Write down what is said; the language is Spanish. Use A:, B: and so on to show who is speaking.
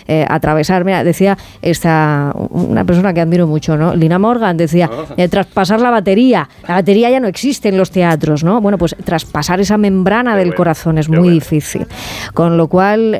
A: atravesar. Mira, decía una persona que admiro mucho, ¿no? Lina Morgan decía, traspasar la batería ya no existe en los teatros, ¿no? Bueno, pues traspasar esa membrana del corazón es muy difícil, con lo cual